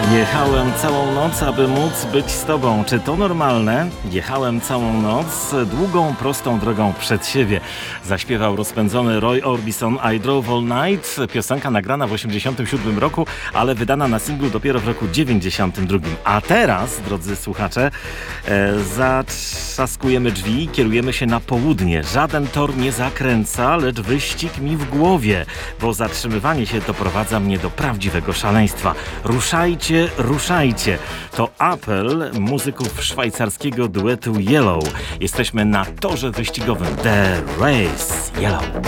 Jechałem całą noc, aby móc być z tobą. Czy to normalne? Jechałem całą noc, długą, prostą drogą przed siebie. Zaśpiewał rozpędzony Roy Orbison I Drove All Night. Piosenka nagrana w 1987 roku, ale wydana na singlu dopiero w roku 1992. A teraz, drodzy słuchacze, zatrzaskujemy drzwi i kierujemy się na południe. Żaden tor nie zakręca, lecz wyścig mi w głowie, bo zatrzymywanie się doprowadza mnie do prawdziwego szaleństwa. Ruszajcie, ruszajcie. To apel muzyków szwajcarskiego duetu Yellow. Jesteśmy na torze wyścigowym The Race Yellow.